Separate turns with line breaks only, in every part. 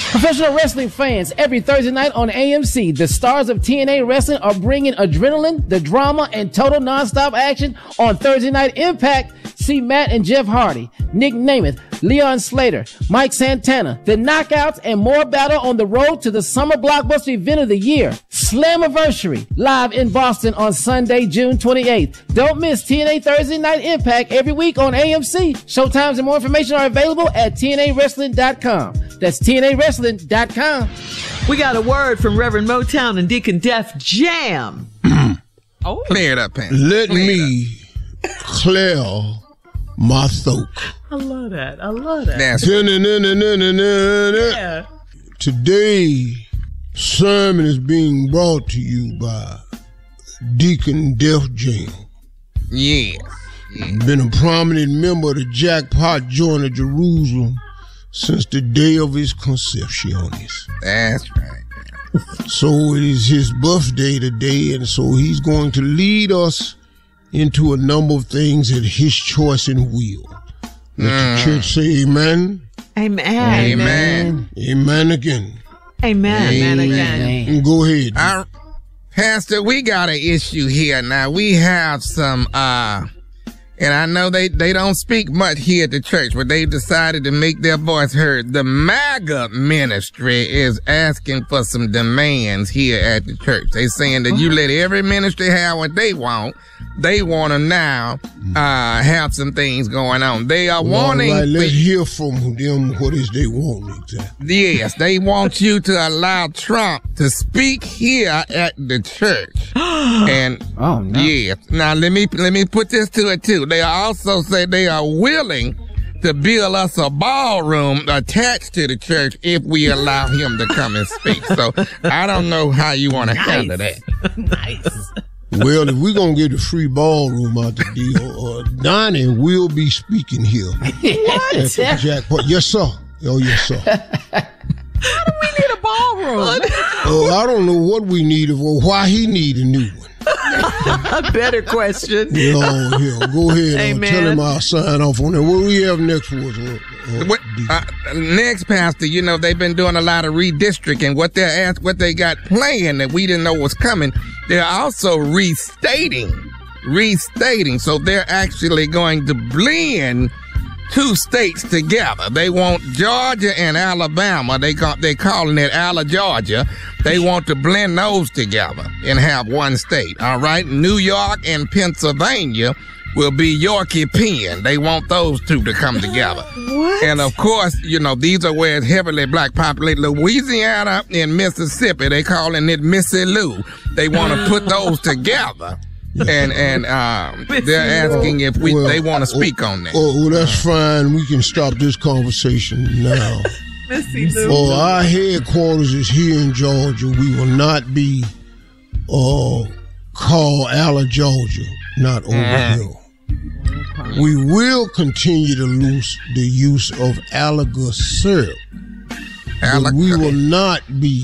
Professional wrestling fans, every Thursday night on AMC, the stars of TNA Wrestling are bringing adrenaline, the drama, and total nonstop action on Thursday Night Impact. See Matt and Jeff Hardy, Nick Namath, Leon Slater, Mike Santana, the Knockouts, and more battle on the road to the summer blockbuster event of the year, Slammiversary, live in Boston on Sunday, June 28th. Don't miss TNA Thursday Night Impact every week on AMC. Showtimes and more information are available at TNAWrestling.com. That's TNAWrestling.com.
We got a word from Reverend Motown and Deacon Def Jam.
Clear it up, Pam.
Let me clear my throat.
I love that. I love that.
Yeah. Today, sermon is being brought to you by Deacon Def Jam.
Yeah.
Been a prominent member of the Jackpot Joint of Jerusalem since the day of his conception.
That's right.
So it is his birthday today, and so he's going to lead us into a number of things at his choice and will. Let the church say amen.
Amen.
Amen.
Amen again.
Amen. Amen again.
Go ahead.
Pastor, we got an issue here now. We have some, and I know they don't speak much here at the church, but they've decided to make their voice heard. The MAGA ministry is asking for some demands here at the church. They saying that you let every ministry have what they want. They want to now have some things going on. They are wanting...
All right, let's hear from them what is they want exactly.
Yes, they want you to allow Trump to speak here at the church. And
oh no.
Yeah. Now let me put this to it too. They also say they are willing to build us a ballroom attached to the church if we allow him to come and speak. So I don't know how you want to handle that.
Nice.
Well, if we're going to get a free ballroom out the deal, Donnie will be speaking here.
What?
At the Jackpot. Yes, sir. Oh, yes, sir.
How do we need a ballroom?
I don't know what we need or why he need a new one.
A better question.
Yeah, go ahead.
Amen.
Tell him I'll sign off on it. What do we have next for us?
Next, Pastor, you know, they've been doing a lot of redistricting. What they got playing that we didn't know was coming, they're also restating. So they're actually going to blend two states together. They want Georgia and Alabama. They're calling it Georgia. They want to blend those together and have one state. All right. New York and Pennsylvania will be Yorkie Penn. They want those two to come together.
What?
And of course, you know, these are where it's heavily black populated. Louisiana and Mississippi, they calling it Missy Lou. They want to put those together. And they're asking if they want to speak on that.
Well, that's fine. We can stop this conversation now. Our headquarters is here in Georgia. We will not be called Ala Georgia, not over here. We will continue to lose the use of Alaga syrup. But we will not be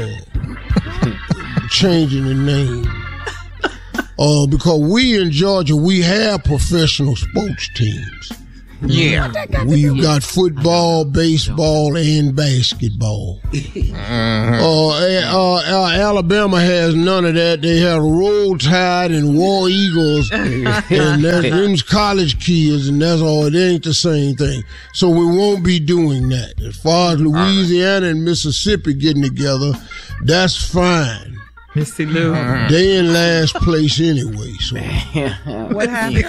changing the name. Because we in Georgia, we have professional sports teams.
Yeah.
We've got football, baseball, and basketball. Alabama has none of that. They have Roll Tide and War Eagles, and that's them's college kids, and that's all. It ain't the same thing. So we won't be doing that. As far as Louisiana and Mississippi getting together, that's fine.
Missy Lou.
They in last place anyway. So
what happened?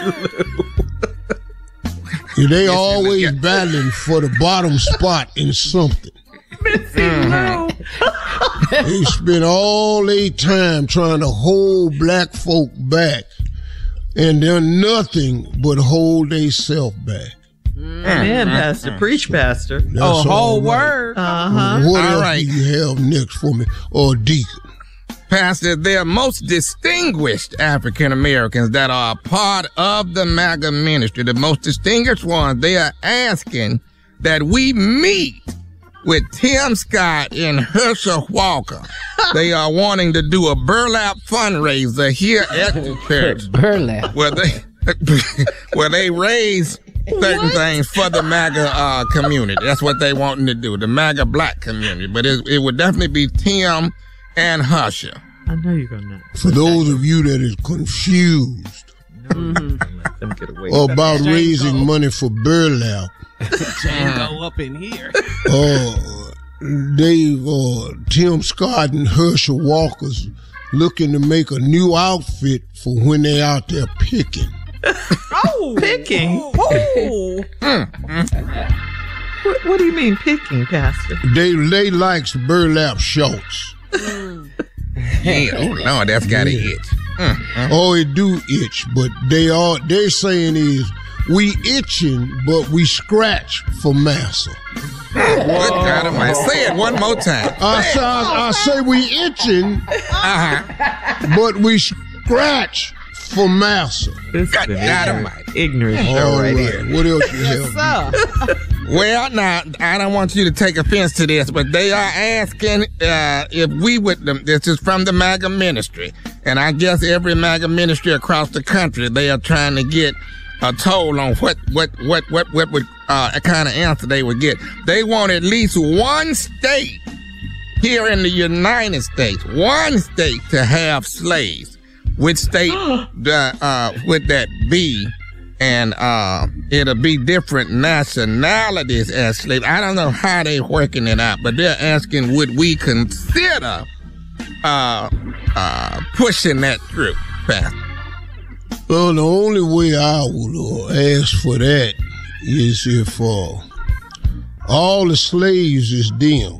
They always battling for the bottom spot in something.
Missy Lou.
They spend all their time trying to hold black folk back, and they're nothing but hold theyself back.
Amen, Pastor. Preach, Pastor.
That's
whole word.
What else do you have next for me? Or Deacon?
Pastor, they're most distinguished African Americans that are a part of the MAGA ministry. The most distinguished ones, they are asking that we meet with Tim Scott and Herschel Walker. They are wanting to do a burlap fundraiser here at the church.
Burlap.
Where they raise certain things for the MAGA community. That's what they wanting to do, the MAGA black community. But it would definitely be Tim and Husher.
I know you're gonna.
For those of you that is confused
Let them get away.
about raising money for burlap,
Django up in here.
Tim Scott and Herschel Walker's looking to make a new outfit for when they out there picking.
Oh, picking. Oh. What do you mean picking, Pastor?
They likes burlap shorts.
Yeah, oh Lord, that's got to itch.
Oh, it do itch, but they're saying is we itching, but we scratch for massa.
Good God Almighty. Say it one more time.
I say we itching, but we scratch for massa.
This
God
is
Almighty.
ignorant show
All
right
right,
here.
what else you have?
Well, now, I don't want you to take offense to this, but they are asking if we would, this is from the MAGA ministry, and I guess every MAGA ministry across the country, they are trying to get a toll on what would kind of answer they would get. They want at least one state here in the United States, one state to have slaves. Which state would that be? And it'll be different nationalities as slaves. I don't know how they're working it out, but they're asking, would we consider pushing that through, Pastor?
Well, the only way I would ask for that is if all the slaves is them.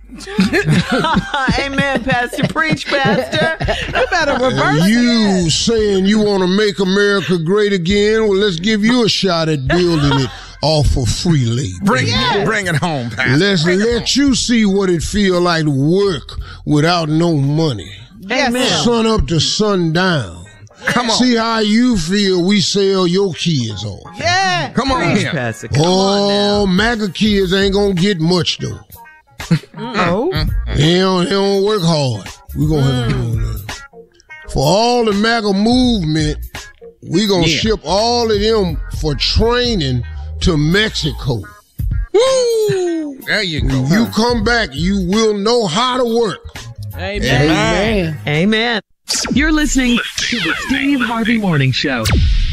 Amen, Pastor. Preach, Pastor. You better reverse
You saying you want to make America great again? Well, let's give you a shot at building it off of free labor.
Bring it home, Pastor.
Let's let you see what it feel like to work without no money.
Amen.
Sun up to sundown.
Come on.
See how you feel we sell your kids off.
Yeah.
Come on
Preach,
here.
Pastor. Come on
MAGA kids ain't gonna get much though.
now. Oh.
They don't work hard. We gonna have them. For all the MAGA movement, we gonna ship all of them for training to Mexico.
Woo! There you go.
When you come back, you will know how to work.
Amen.
Amen.
You're listening to the Steve Harvey Morning Show.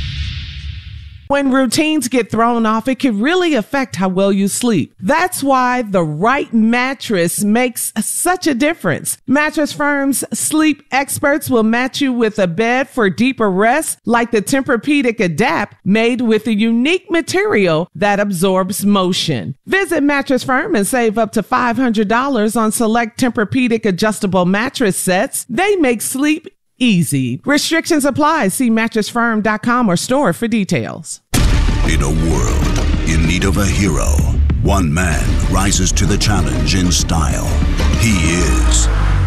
When routines get thrown off, it can really affect how well you sleep. That's why the right mattress makes such a difference. Mattress Firm's sleep experts will match you with a bed for deeper rest, like the Tempur-Pedic Adapt, made with a unique material that absorbs motion. Visit Mattress Firm and save up to $500 on select Tempur-Pedic adjustable mattress sets. They make sleep easy. Restrictions apply. See mattressfirm.com or store for details.
In a world in need of a hero, one man rises to the challenge in style. He is...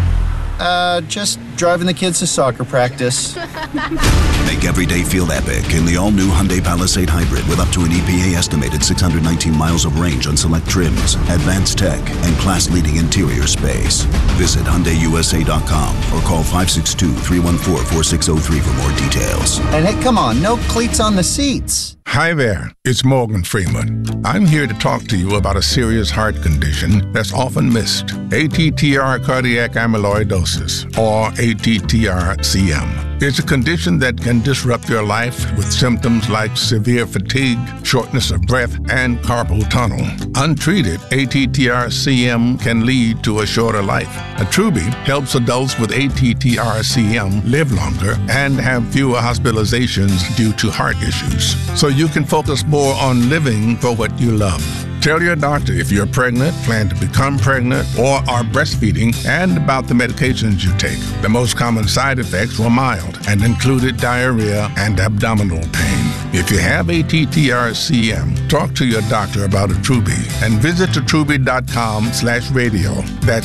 just driving the kids to soccer practice.
Make every day feel epic in the all-new Hyundai Palisade Hybrid with up to an EPA-estimated 619 miles of range on select trims, advanced tech, and class-leading interior space. Visit HyundaiUSA.com or call 562-314-4603 for more details.
And hey, come on, no cleats on the seats.
Hi there, it's Morgan Freeman. I'm here to talk to you about a serious heart condition that's often missed. ATTR cardiac amyloidosis, or ATTR-CM. It's a condition that can disrupt your life with symptoms like severe fatigue, shortness of breath, and carpal tunnel. Untreated, ATTR-CM can lead to a shorter life. Attruby helps adults with ATTR-CM live longer and have fewer hospitalizations due to heart issues, so you can focus more on living for what you love. Tell your doctor if you're pregnant, plan to become pregnant, or are breastfeeding, and about the medications you take. The most common side effects were mild and included diarrhea and abdominal pain. If you have ATTR-CM, talk to your doctor about Attruby and visit attruby.com/radio. That's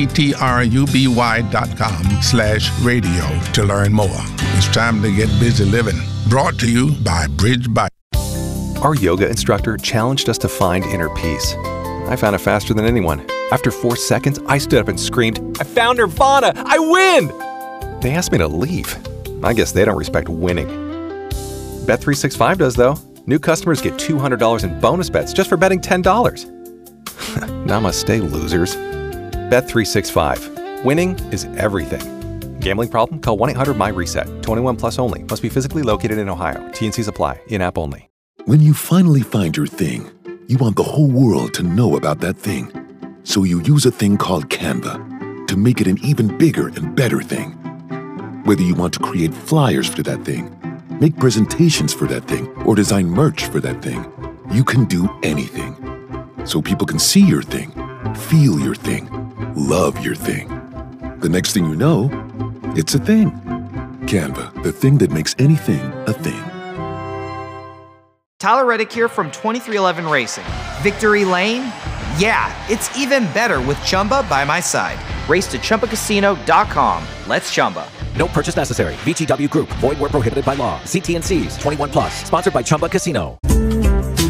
ATTRUBY.com/radio to learn more. It's time to get busy living. Brought to you by Bridge Bike.
Our yoga instructor challenged us to find inner peace. I found it faster than anyone. After 4 seconds, I stood up and screamed, "I found Nirvana! I win!" They asked me to leave. I guess they don't respect winning. Bet365 does, though. New customers get $200 in bonus bets just for betting $10. Namaste, losers. Bet365. Winning is everything. Gambling problem? Call 1-800-MY-RESET. 21 plus only. Must be physically located in Ohio. T&Cs apply. In-app only.
When you finally find your thing, you want the whole world to know about that thing. So you use a thing called Canva to make it an even bigger and better thing. Whether you want to create flyers for that thing, make presentations for that thing, or design merch for that thing, you can do anything. So people can see your thing, feel your thing, love your thing. The next thing you know, it's a thing. Canva, the thing that makes anything a thing.
Tyler Reddick here from 2311 Racing. Victory Lane? Yeah, it's even better with Chumba by my side. Race to ChumbaCasino.com. Let's Chumba.
No purchase necessary. VGW Group. Void where prohibited by law. See T&Cs. 21 plus. Sponsored by Chumba Casino.